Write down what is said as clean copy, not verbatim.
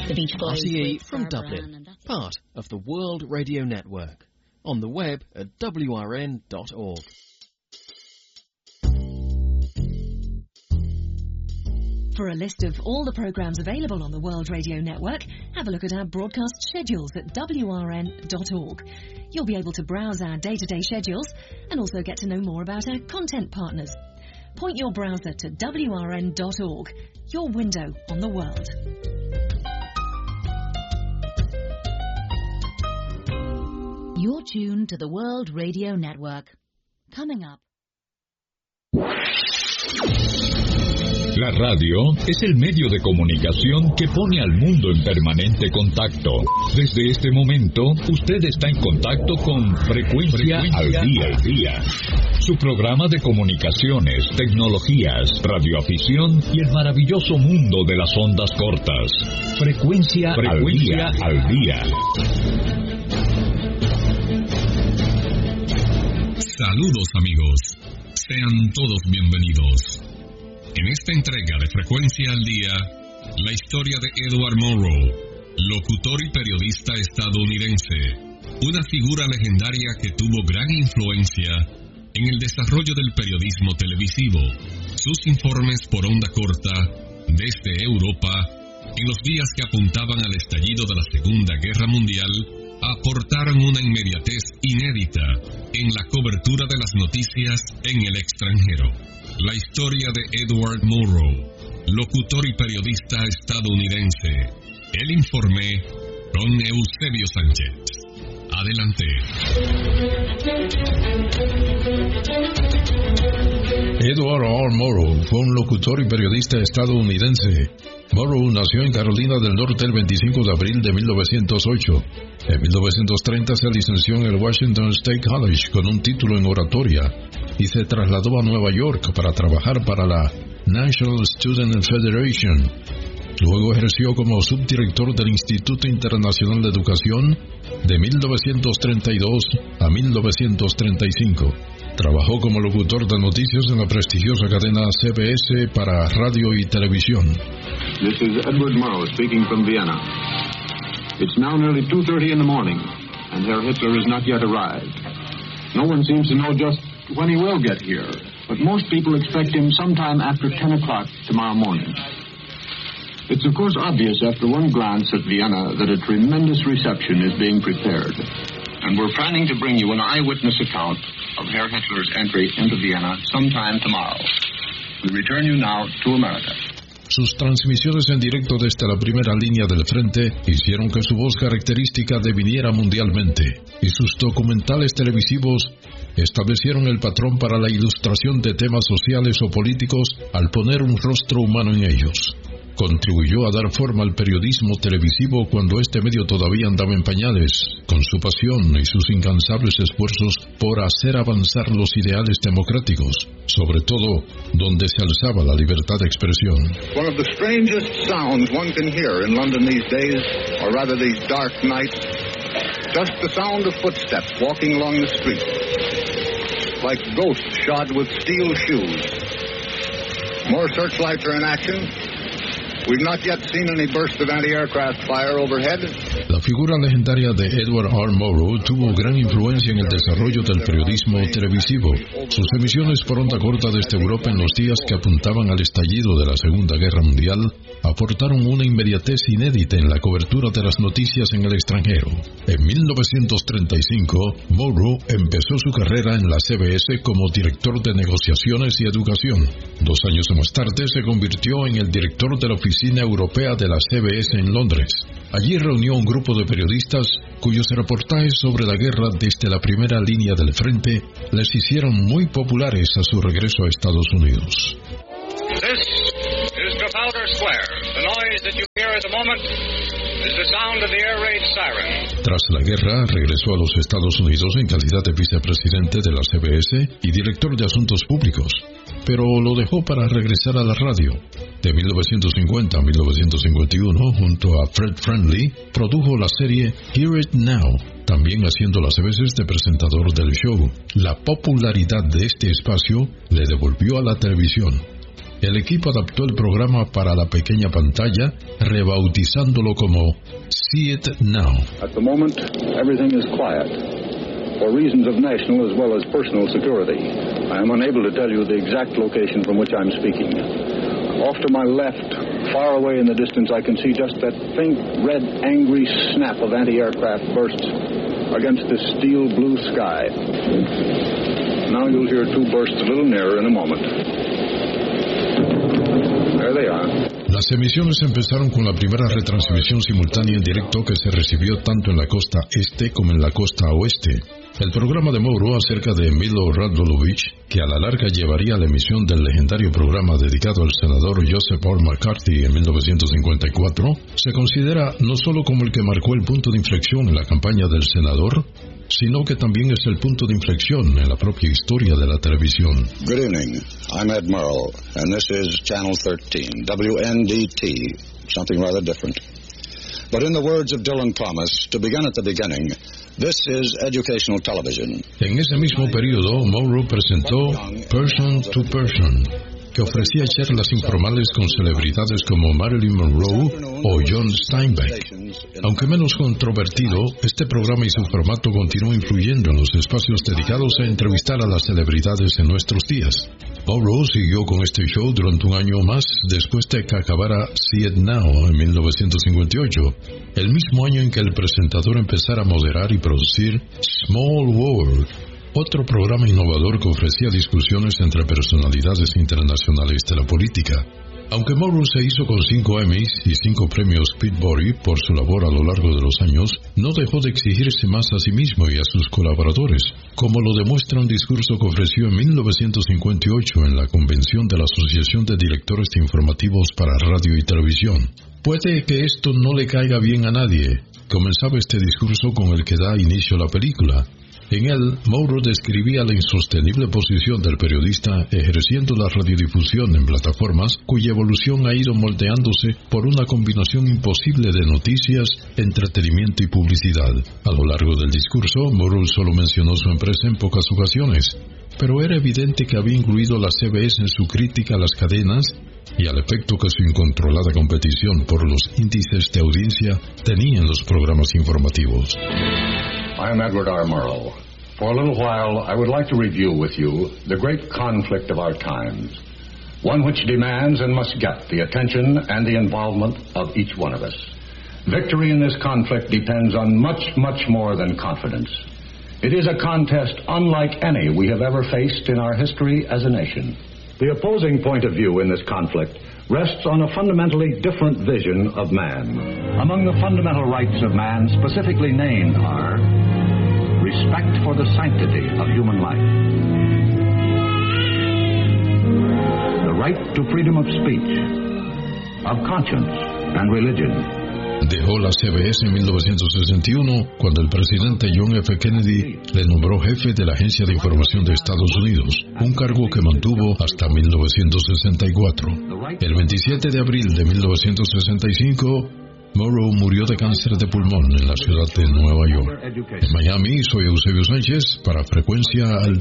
The Beach Boys. RTE from Dublin, part of the World Radio Network. On the web at wrn.org. For a list of all the programmes available on the World Radio Network, have a look at our broadcast schedules at wrn.org. You'll be able to browse our day-to-day schedules and also get to know more about our content partners. Point your browser to wrn.org, your window on the world. You're tuned to the World Radio Network. Coming up. La radio es el medio de comunicación que pone al mundo en permanente contacto. Desde este momento, usted está en contacto con Frecuencia al Día. Su programa de comunicaciones, tecnologías, radioafición y el maravilloso mundo de las ondas cortas. Frecuencia al Día. Saludos amigos, sean todos bienvenidos. En esta entrega de Frecuencia al Día, la historia de Edward Murrow, locutor y periodista estadounidense, una figura legendaria que tuvo gran influencia en el desarrollo del periodismo televisivo. Sus informes por onda corta desde Europa, en los días que apuntaban al estallido de la Segunda Guerra Mundial, aportaron una inmediatez inédita en la cobertura de las noticias en el extranjero. La historia de Edward Murrow, locutor y periodista estadounidense. El informe con Eusebio Sánchez. Adelante. Edward R. Murrow fue un locutor y periodista estadounidense. Murrow nació en Carolina del Norte el 25 de abril de 1908. En 1930 se licenció en el Washington State College con un título en oratoria y se trasladó a Nueva York para trabajar para la National Student Federation. Luego ejerció como subdirector del Instituto Internacional de Educación de 1932 a 1935. Trabajó como locutor de noticias en la prestigiosa cadena CBS para radio y televisión. This is Edward Murrow speaking from Vienna. It's now nearly 2:30 in the morning, and Herr Hitler has not yet arrived. No one seems to know just when he will get here, but most people expect him sometime after 10 o'clock tomorrow morning. It's of course obvious after one glance at Vienna that a tremendous reception is being prepared. And we're planning to bring you an eyewitness account of Herr Hitler's entry into Vienna sometime tomorrow. We return you now to America. Sus transmisiones en directo desde la primera línea del frente hicieron que su voz característica deviniera mundialmente, y sus documentales televisivos establecieron el patrón para la ilustración de temas sociales o políticos al poner un rostro humano en ellos. Contribuyó a dar forma al periodismo televisivo cuando este medio todavía andaba en pañales, con su pasión y sus incansables esfuerzos por hacer avanzar los ideales democráticos, sobre todo donde se alzaba la libertad de expresión. One of the strangest sounds one can hear in London these days, or rather these dark nights, just the sound of footsteps walking along the street, like ghosts shod with steel shoes. More searchlights are in action. We've not yet seen any burst of anti-aircraft fire overhead. La figura legendaria de Edward R. Murrow tuvo gran influencia en el desarrollo del periodismo televisivo. Sus emisiones por onda corta desde Europa en los días que apuntaban al estallido de la Segunda Guerra Mundial aportaron una inmediatez inédita en la cobertura de las noticias en el extranjero. En 1935, Murrow empezó su carrera en la CBS como director de negociaciones y educación. 2 años más tarde se convirtió en el director de la Oficina Europea de la CBS en Londres. Allí reunió un grupo de periodistas cuyos reportajes sobre la guerra desde la primera línea del frente les hicieron muy populares a su regreso a Estados Unidos. This is Trafalgar Square. The noise that you hear at the moment is the sound of the air raid siren. Tras la guerra, regresó a los Estados Unidos en calidad de vicepresidente de la CBS y director de asuntos públicos, pero lo dejó para regresar a la radio. De 1950 a 1951, junto a Fred Friendly, produjo la serie Hear It Now, también haciendo las veces de presentador del show. La popularidad de este espacio le devolvió a la televisión. el equipo adaptó el programa para la pequeña pantalla, rebautizándolo como See It Now. At the moment, everything is quiet. For reasons of national as well as personal security, I am unable to tell you the exact location from which I'm speaking. Off to my left, far away in the distance, I can see just that faint, red, angry snap of anti-aircraft bursts against the steel blue sky. Now you'll hear two bursts a little nearer in a moment. There they are. Las emisiones empezaron con la primera retransmisión simultánea en directo que se recibió tanto en la costa este como en la costa oeste. El programa de Morrow acerca de Milo Radovich, que a la larga llevaría a la emisión del legendario programa dedicado al senador Joseph R. McCarthy en 1954, se considera no solo como el que marcó el punto de inflexión en la campaña del senador, sino que también es el punto de inflexión en la propia historia de la televisión. Good evening. I'm Ed Murrow, and this is Channel 13, WNDT, something rather different. But in the words of Dylan Thomas, to begin at the beginning, this is educational television. En ese mismo periodo, Morrow presentó Person to Person, que ofrecía charlas informales con celebridades como Marilyn Monroe o John Steinbeck. Aunque menos controvertido, este programa y su formato continuó influyendo en los espacios dedicados a entrevistar a las celebridades en nuestros días. Morrow siguió con este show durante un año más después de que acabara See It Now en 1958, el mismo año en que el presentador empezara a moderar y producir Small World, otro programa innovador que ofrecía discusiones entre personalidades internacionales de la política. Aunque Morrow se hizo con 5 Emmys y 5 premios Peabody por su labor a lo largo de los años, no dejó de exigirse más a sí mismo y a sus colaboradores, como lo demuestra un discurso que ofreció en 1958 en la convención de la Asociación de Directores de Informativos para Radio y Televisión. Puede que esto no le caiga bien a nadie. Comenzaba este discurso con el que da inicio a la película. En él, Morrow describía la insostenible posición del periodista ejerciendo la radiodifusión en plataformas cuya evolución ha ido moldeándose por una combinación imposible de noticias, entretenimiento y publicidad. A lo largo del discurso, Morrow solo mencionó su empresa en pocas ocasiones, pero era evidente que había incluido la CBS en su crítica a las cadenas y al efecto que su incontrolada competición por los índices de audiencia tenía en los programas informativos. I'm Edward R. Murrow. For a little while, I would like to review with you the great conflict of our times, one which demands and must get the attention and the involvement of each one of us. Victory in this conflict depends on much, much more than confidence. It is a contest unlike any we have ever faced in our history as a nation. The opposing point of view in this conflict rests on a fundamentally different vision of man. Among the fundamental rights of man specifically named are respect for the sanctity of human life, the right to freedom of speech, of conscience and religion. Dejó la CBS en 1961 cuando el presidente John F. Kennedy le nombró jefe de la Agencia de Información de Estados Unidos, un cargo que mantuvo hasta 1964. El 27 de abril de 1965, Morrow murió de cáncer de pulmón en la ciudad de Nueva York. En Miami, soy Eusebio Sánchez para Frecuencia al Día.